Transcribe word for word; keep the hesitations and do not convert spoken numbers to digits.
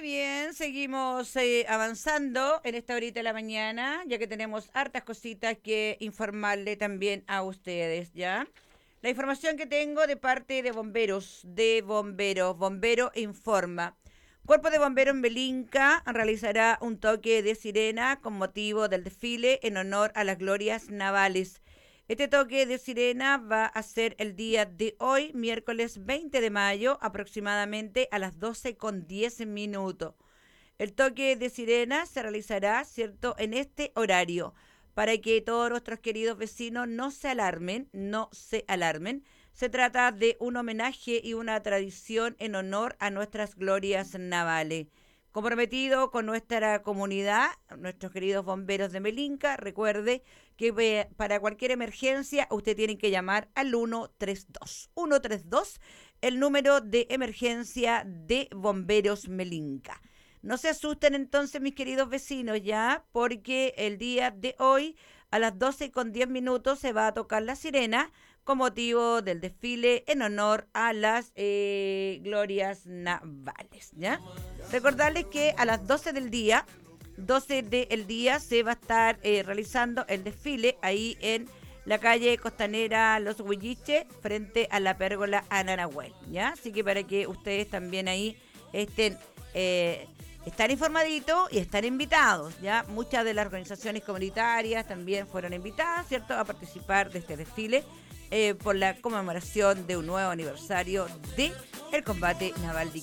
bien, seguimos eh, avanzando en esta horita de la mañana, ya que tenemos hartas cositas que informarle también a ustedes, ¿ya? La información que tengo de parte de bomberos, de bomberos, Bombero informa. Cuerpo de Bomberos Melinca realizará un toque de sirena con motivo del desfile en honor a las glorias navales. Este toque de sirena va a ser el día de hoy, miércoles veinte de mayo, aproximadamente a las doce con diez minutos. El toque de sirena se realizará, ¿cierto?, en este horario, para que todos nuestros queridos vecinos no se alarmen, no se alarmen. Se trata de un homenaje y una tradición en honor a nuestras glorias navales. Comprometido con nuestra comunidad, nuestros queridos bomberos de Melinca, recuerde que eh, para cualquier emergencia usted tiene que llamar al ciento treinta y dos. ciento treinta y dos, el número de emergencia de Bomberos Melinca. No se asusten entonces, mis queridos vecinos, ya, porque el día de hoy a las doce con diez minutos se va a tocar la sirena con motivo del desfile en honor a las eh, glorias navales, ¿ya? Recordarles que a las doce del día, doce del día se va a estar eh, realizando el desfile ahí en la calle costanera Los Huilliches, frente a la pérgola Ananahuel, ¿ya? Así que para que ustedes también ahí estén... Eh, Están informaditos y están invitados, ¿ya? Muchas de las organizaciones comunitarias también fueron invitadas, ¿cierto?, a participar de este desfile eh, por la conmemoración de un nuevo aniversario de el combate naval de